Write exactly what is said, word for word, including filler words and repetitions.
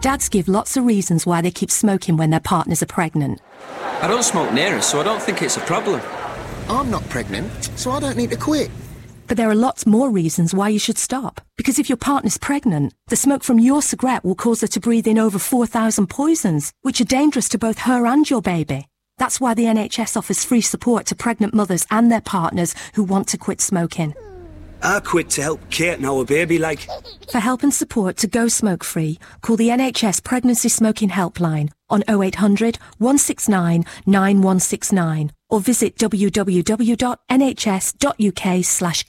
Dads give lots of reasons why they keep smoking when their partners are pregnant. I don't smoke near her, so I don't think it's a problem. I'm not pregnant, so I don't need to quit. But there are lots more reasons why you should stop. Because if your partner's pregnant, the smoke from your cigarette will cause her to breathe in over four thousand poisons, which are dangerous to both her and your baby. That's why the N H S offers free support to pregnant mothers and their partners who want to quit smoking. I quit to help Kate and our baby, like. For help and support to go smoke-free, call the N H S Pregnancy Smoking Helpline on oh eight hundred, one six nine, nine one six nine or visit w w w dot n h s dot u k slash